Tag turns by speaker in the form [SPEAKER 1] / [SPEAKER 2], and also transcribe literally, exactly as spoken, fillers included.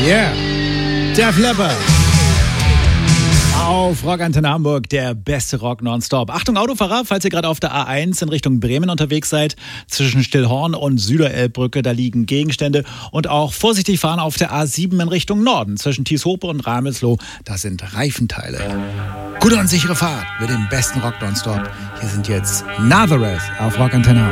[SPEAKER 1] Yeah. Def Leppard. Auf Rockantenne Hamburg, der beste Rock nonstop. Achtung Autofahrer, falls ihr gerade auf der A eins in Richtung Bremen unterwegs seid, zwischen Stillhorn und Süderelbbrücke, da liegen Gegenstände. Und auch vorsichtig fahren auf der A sieben in Richtung Norden, zwischen Tieshope und Ramelsloh, da sind Reifenteile. Gute und sichere Fahrt mit dem besten Rock nonstop. Hier sind jetzt Nazareth auf Rockantenne Hamburg.